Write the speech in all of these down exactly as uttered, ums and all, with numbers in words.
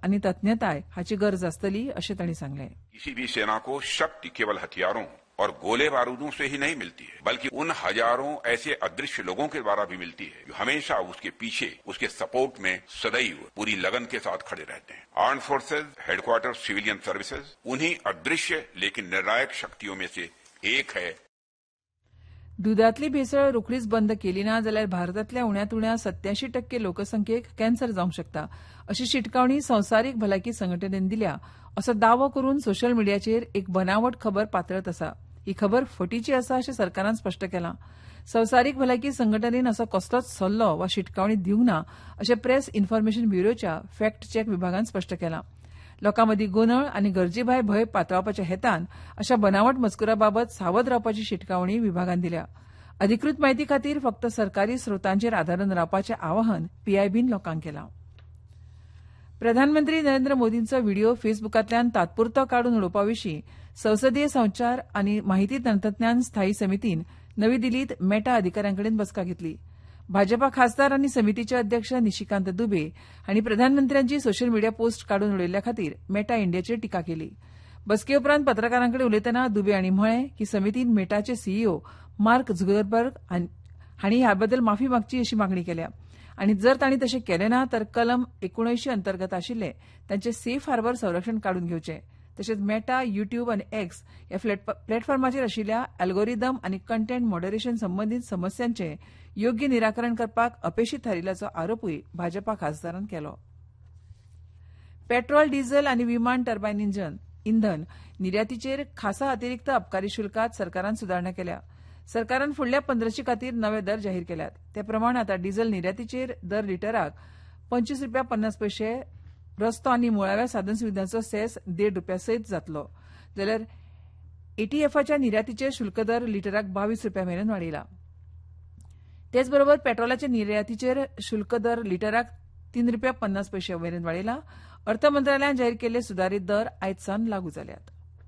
आनी तज्ञताय हाची गरज आसतली अशें तांणी सांगलें. किसी भी सेना को शक्ति केवल हथियारों और गोले बारूदों से ही नहीं मिलती है, बल्कि उन हजारों ऐसे अदृश्य लोगों के द्वारा भी मिलती है जो हमेशा उसके पीछे, उसके सपोर्ट में सदैव पूरी लगन के साथ खड़े रहते हैं. Arm forces, headquarter, civilian services उन्हीं अदृश्य लेकिन निर्णायक शक्तियों में से एक है. दुधांतली भेसळ रोखडीच बंद केली ना जाल्यार भारतांतल्या उण्यांत उण्या सत्यायंशी टक्के लोकसंख्येक कॅन्सर जावंक शकता अशी शिटकावणी संवसारीक भलायकी संघटनेन दिल्या असो दावो करून सोशल मिडियाचेर एक बनावट खबर पातळत आसा. ही खबर फटीची आसा अशें सरकारान स्पश्ट केलां. संवसारीक भलायकी संघटनेन असो कसलोच सल्लो वा शिटकावणी दिवंक ना अशें प्रेस इन्फॉर्मेशन ब्युरोच्या फॅक्ट चेक विभागान स्पश्ट केलां. लोकांमदी गोंदळ आनी गरजेभायर भंय पातळावपाच्या हेतान अशा बनावट मजकुराबाबत सावध रावपाची शिटकावणी विभागान दिल्या. अधिकृत म्हायती खातीर फक्त सरकारी स्रोतांचेर आदारून रावपाचें आवाहन पीआयबीन लोकांक केलां. प्रधानमंत्री नरेंद्र मोदींचो व्हिडिओ फेसबुकांतल्यान तात्पुरतो काडून उडोवपा विशीं संसदीय संचार आनी माहिती तंत्रज्ञान स्थायी समितीन नवी दिल्लीत मेटा अधिकाऱ्यांकडेन बसका घेतली. भाजपा खासदार आनी समितीचे अध्यक्ष निशिकांत दुबे हांणी प्रधानमंत्र्यांची सोशल मिडिया पोस्ट काडून उडयल्ल्या खातीर मेटा इंडियाचेर टिका केली. बसके उपरांत पत्रकारांकडेन उलयतना दुबे हांणी म्हळें की समितीन मेटाचे सीईओ मार्क झुकरबर्ग हांणी ह्या बद्दल माफी मागची अशी मागणी केल्या आनी जर तांणी तशें केलें ना तर कलम एकुणऐंशी अंतर्गत आशिल्ले तांचे सेफ हार्बर संरक्षण काडून घेवचें. तशेंच मेटा, युट्यूब आनी एक्स ह्या प्लॅटफॉर्माचेर आशिल्ल्या अल्गोरिदम आनी कंटेंट मॉडरेशन संबंदीत समस्यांचे योग्य निराकरण करपाक अपेशीत थारिल्ल्याचो आरोपूय भाजपा खासदारान केलो. पेट्रोल, डिझेल आनी विमान टर्बायन इंजन इंधन निर्यातीचेर खासा अतिरिक्त अबकारी शुल्कात सरकारान सुदारणा केल्या. सरकारान फुडल्या पंद्रशी खातीर नवे दर जाहीर केल्यात. ते प्रमाण आतां डिझेल निर्यातीचेर दर लिटराक पंचवीस रुपया पन्नास पयशे, रस्तो आनी मुळाव्या साधनसुविधांचो सेस देड रुपया सयत जातलो जाल्यार एटीएफच्या निर्यातीचेर शुल्क दर लिटराक बावीस रुपया मेरेन वाडयला. तेच बरोबर पेट्रोलाच्या निर्यातीचेर शुल्क दर लिटराक तीन रुपया पन्नास पयशे मेरेन वाडयला. अर्थ मंत्रालयान जाहीर केल्ले सुदारीत दर आयज सावन लागू जाल्यात.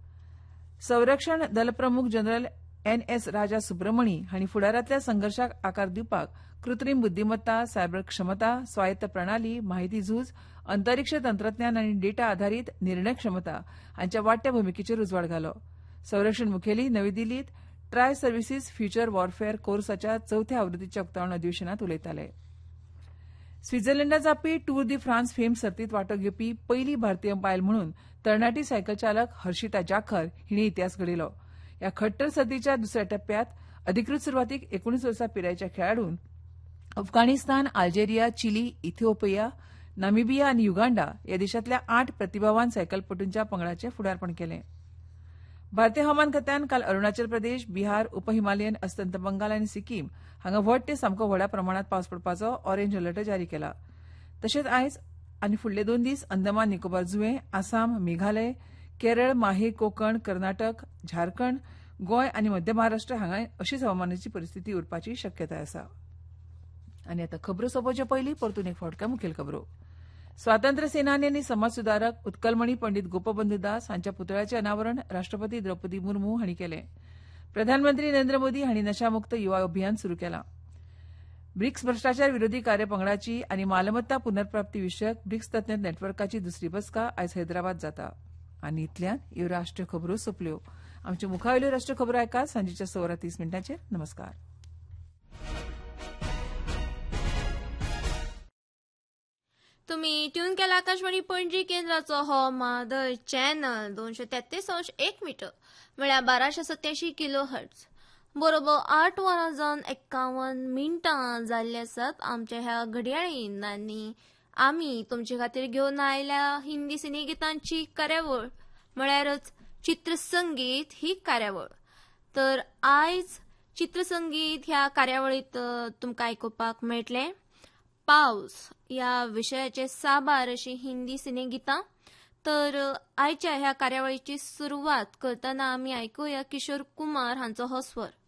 संरक्षण दल प्रमुख जनरल एन एस राजा सुब्रमणी हांणी फुडारांतल्या संघर्षाक आकार दिवपाक कृत्रीम बुद्दीमत्ता, सायबर क्षमता, स्वायत्त प्रणाली, माहिती झूज, अंतरिक्ष तंत्रज्ञान आनी डेटा आधारीत निर्णय क्षमता हांच्या वाडट्या भुमिकेचेर उजवाड घालो. संरक्षण मुखेली नवी दिल्लीत ट्राय सर्व्हिसीस फ्युचर वॉरफेअर कोर्साच्या चवथ्या आवृत्तीच्या उक्तावण अधिवेशनात उलयताले. स्वित्झर्लंडात जावपी टूर दी फ्रांस फेम सर्तीत वांटो घेवपी पयली भारतीय बायल म्हणून तरणाटी सायकल चालक हर्षिता जाखर हिणे इतिहास घडयलो. ह्या खट्टर सर्तीच्या दुसऱ्या टप्प्यात अधिकृत सुरवातीक एकुणीस वर्सां पिरायेच्या खेळाडून Afghanistan, Algeria, chilli, Ethiopia, Namibia आनी युगांडा ह्या देशांतल्या आठ प्रतिभावान सायकलपटूंच्या पंगडाचें फुडारपण केलें. भारतीय हवामान खात्यान काल अरुणाचल प्रदेश, बिहार, उपहिमालयन, अस्तंत बंगाल आनी सिक्कीम हांगा व्हड ते सामको व्हड्या प्रमाणात पावस पडपाचो ऑरेंज अलर्ट जारी केला. तशेंच आयज आनी फुडले दोन दीस अंदमान निकोबार जुंवे, आसाम, मेघालय, केरळ, माहे, कोकण, कर्नाटक, झारखंड, गोंय आनी मध्य महाराष्ट्र हांगा अशीच हवामानाची परिस्थिती उरपाची शक्यताय आसा. आनी आतां खबरो सोंपोवचे पयलीं परतून एक फावट मुखेल खबरो. स्वातंत्र्य सेनानी आनी समाज सुदारक उत्कलमणी पंडीत गोपबंधू दास हांच्या पुतळ्याचें अनावरण राष्ट्रपती द्रौपदी मुर्मू हांणी केलें. प्रधानमंत्री नरेंद्र मोदी हांणी नशामुक्त युवा अभियान सुरू केलां. ब्रिक्स भ्रष्टाचार विरोधी कार्यपंगडाची आनी मालमत्ता पुनर्प्राप्ती विशयक ब्रिक्स तज्ञ नेटवर्काची दुसरी बसका आयज हैदराबाद जाता. आनी इतल्यान ह्यो राष्ट्रीय खबरो सोंपल्यो. आमच्यो मुखावेल्यो राष्ट्रीय खबरो आयकात सांजेच्या स वरां तीस मिनटांचेर. नमस्कार. तुम्ही ट्यून केला आकाशवाणी पणजी केंद्राचो हो मादर चॅनल दोनशे तेत्तीस अंश एक मीटर म्हळ्यार बाराशे सत्यायंशी किलो हर्ट्ज बरोबर आठ वरां जावन एक्कावन मिनटां जाल्ली आसात आमच्या ह्या घडयाळीन आनी आमी तुमचे खातीर घेवन आयल्या हिंदी सिनेगितांची कार्यावळ म्हळ्यारच चित्रसंगीत ही कार्यावळ. तर आयज चित्रसंगीत ह्या कार्यावळीत तुमकां आयकुपाक मेळटलें पावस ह्या विशयाचे साबार अशी हिंदी सिनेगितां. तर आयच्या ह्या कार्यावळीची सुरवात करतना आमी आयकुया किशोर कुमार हांचो हो स्वर.